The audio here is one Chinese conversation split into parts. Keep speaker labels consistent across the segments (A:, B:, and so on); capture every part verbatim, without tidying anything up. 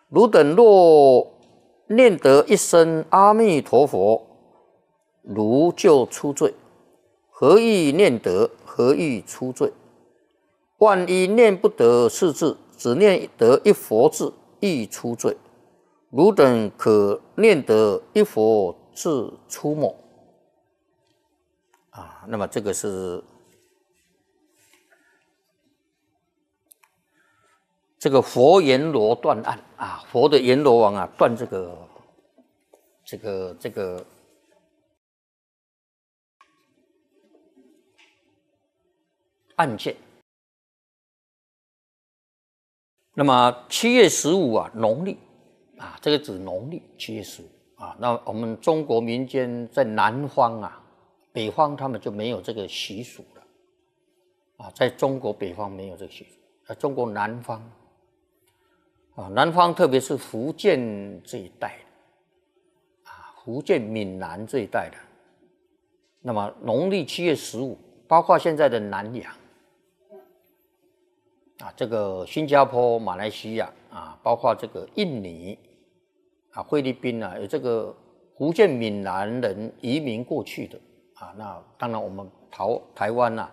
A: 汝等若念得一声阿弥陀佛，汝就出罪。何以念得？何以出罪？万一念不得四字，只念得一佛字，亦出罪。汝等可念得一佛字出没。啊，那么这个是这个佛阎罗断案啊，佛的阎罗王啊，断这个这个这个案件。那么七月十五啊，农历啊，这个指农历七月十五啊。那我们中国民间在南方啊，北方他们就没有这个习俗了啊，在中国北方没有这个习俗，在中国南方啊，南方特别是福建这一带啊，福建闽南这一带的，那么农历七月十五，包括现在的南洋啊，这个新加坡、马来西亚啊，包括这个印尼啊、菲律宾啊，有这个福建闽南人移民过去的啊。那当然，我们台台湾呐、啊、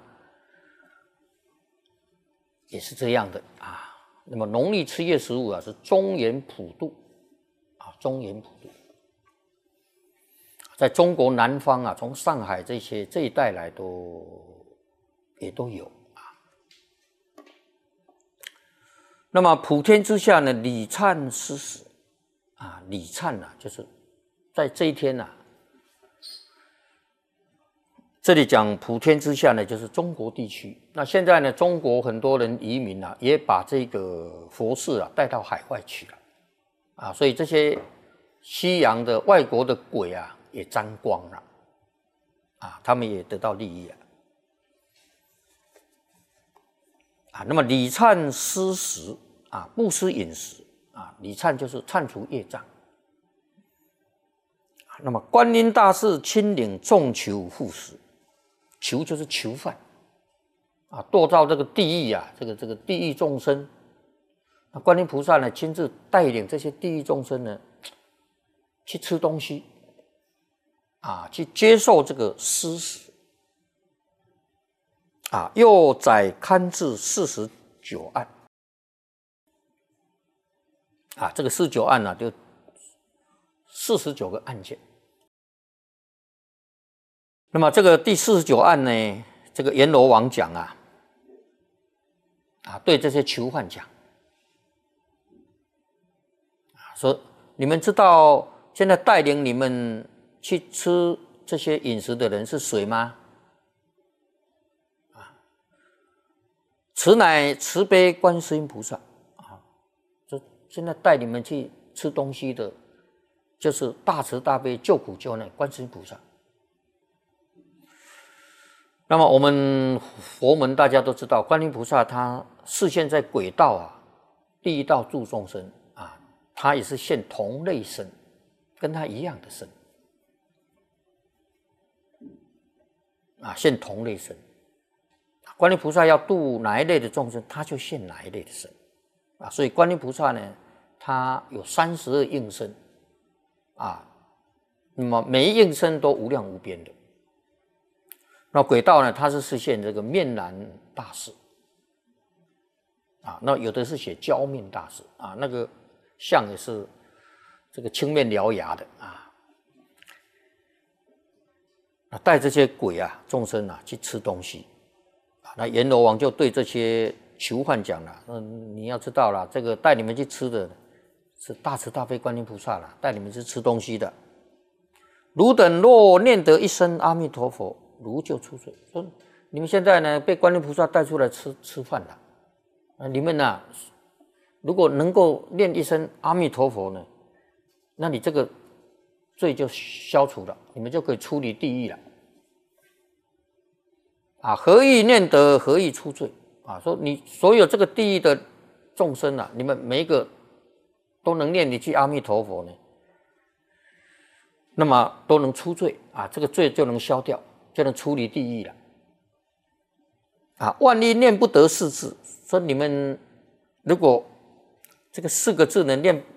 A: 也是这样的啊。那么农历七月十五啊，是中元普渡啊，中元普渡，在中国南方啊，从上海这些这一带来都也都有。那么普天之下呢，礼忏施食啊，礼忏啊，就是在这一天啊，这里讲普天之下呢，就是中国地区。那现在呢，中国很多人移民啊，也把这个佛事啊带到海外去了啊，所以这些西洋的外国的鬼啊，也沾光了啊，他们也得到利益啊。啊，那么礼忏施食啊，布施饮食啊，礼忏就是忏除业障。那么观音大士亲领众囚赴食，囚就是囚犯啊，堕到这个地狱啊，这个这个地狱众生，那观音菩萨呢，亲自带领这些地狱众生呢，去吃东西啊，去接受这个施食。啊，又载刊治四十九案，啊，这个四十九案呢、啊，就四十九个案件。那么这个第四十九案呢，这个阎罗王讲啊，啊，对这些囚犯讲，啊，说你们知道现在带领你们去吃这些饮食的人是谁吗？此乃慈悲观世音菩萨啊！就现在带你们去吃东西的，就是大慈大悲救苦救难观世音菩萨。那么我们佛门大家都知道，观音菩萨他示现在鬼道啊，地狱道度众生啊，他也是现同类身，跟他一样的身啊，现同类身。观音菩萨要度哪一类的众生，他就现哪一类的身啊。所以观音菩萨呢，他有三十二应身啊，那么每一应身都无量无边的。那鬼道呢，他是实现这个面南大士啊，那有的是写娇面大士啊，那个像也是这个青面獠牙的啊，带这些鬼啊众生啊去吃东西。那阎罗王就对这些囚犯讲了：“嗯，你要知道了，这个带你们去吃的是大慈大悲观音菩萨了，带你们去吃东西的。汝等若念得一声阿弥陀佛，汝就出罪。说你们现在呢被观音菩萨带出来吃吃饭了，啊，你们呢、啊、如果能够念一声阿弥陀佛呢，那你这个罪就消除了，你们就可以出离地狱了。”啊，何以念得？何以出罪？啊，说你所有这个地狱的众生啊，你们每一个都能念一句阿弥陀佛呢，那么都能出罪啊，这个罪就能消掉，就能出离地狱了。啊，万一念不得四字，说你们如果这个四个字呢念